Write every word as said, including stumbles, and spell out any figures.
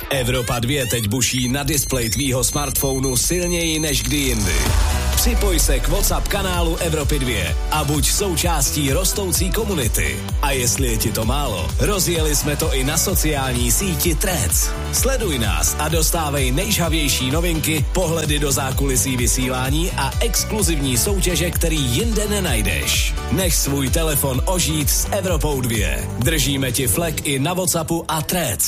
Evropa dva teď buší na displeji tvýho smartphonu silněji než kdy jindy. Připoj se k WhatsApp kanálu Evropy dva a buď součástí rostoucí komunity. A jestli je ti to málo, rozjeli jsme to i na sociální síti Threads. Sleduj nás a dostávej nejžhavější novinky, pohledy do zákulisí vysílání a exkluzivní soutěže, který jinde nenajdeš. Nech svůj telefon ožít s Evropou dva. Držíme ti flek i na WhatsAppu a Threads.